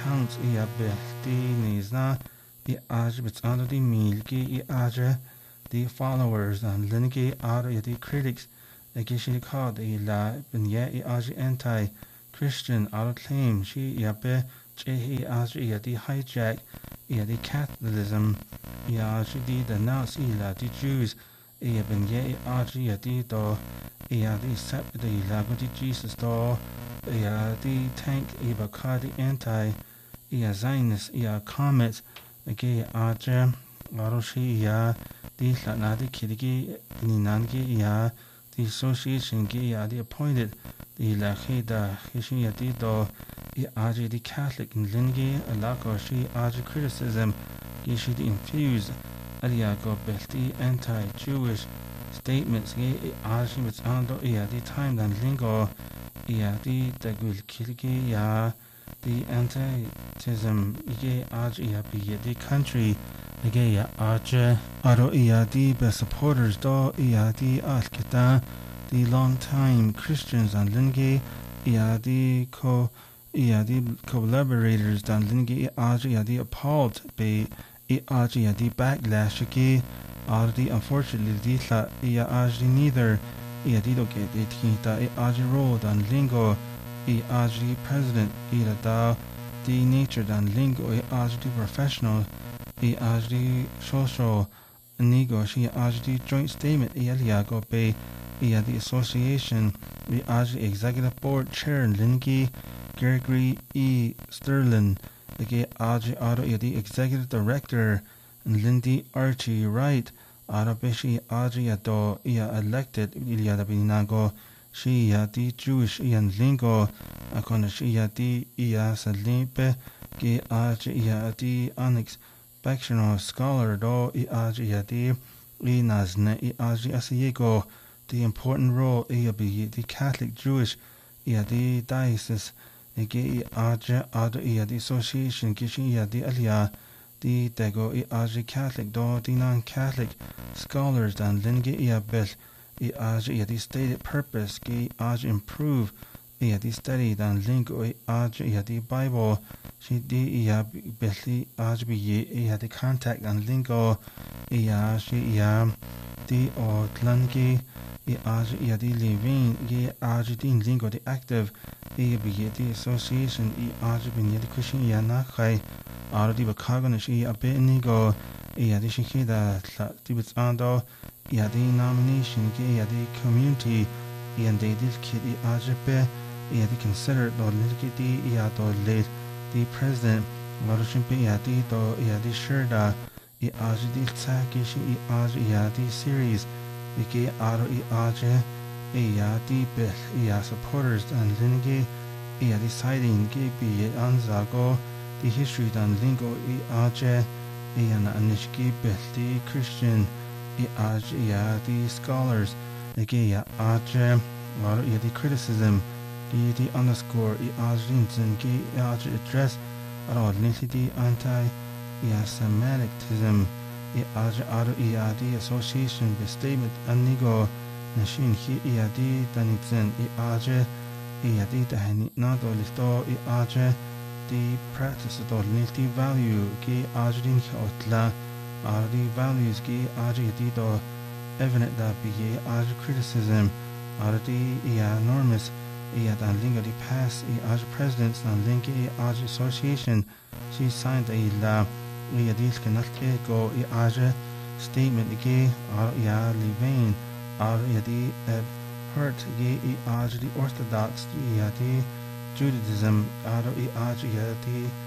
accounts ia belti nizna the ajbits under the milki aja the followers and linki are the critics like she called the la benye aja anti-Christian out claim she yabe chehi aja the hijack the Catholicism aja the Nazi la the Jews benye aja the do the sep the la Jesus do the tank the anti Zionist comments again aja aroshi the latnadi kidigi ninangi the association the appointed the lakhida hishi the aja the Catholic in lingi alako she aja criticism gishi the infused aliago belti anti-Jewish statements aja with ando the time than lingo the dagul kiligi the anti-Semitism the country aro the supporters the alkita the long time Christians and lingi the collaborators dan lingi the appalled by the backlash the unfortunately the neither the role dan lingo president the nature than lingo the professional the social nego she the joint statement go by the association the executive board chair Lingi Gregory Sterling the executive director Lindy Archie Wright Beshi do elected binago she the Jewish lingo akona she the salipe the annex factional scholar do the nazne asiego the important role the Catholic Jewish the diocese the association kishi the alia the dego Catholic do the non-Catholic scholars dan lingi bel the stated purpose improve the study dan lingo the Bible she belli the contact and lingo she the tlangi the living the lingo the active the association the Christian nakai the bakagana she abenigo the she the ando the nomination the community and they did kid the considered the president the shirda the the series the supporters and lingi deciding anzago the history dan lingo the Christian the scholars the criticism the underscore address the anti-Semitism the association the statement and nigo nashin the danitsen the nado listo the practice the value the values the evident that be criticism the enormous dan lingo the past presidents dan lingi association she signed la go statement Levain the hurt the Orthodox the Judaism the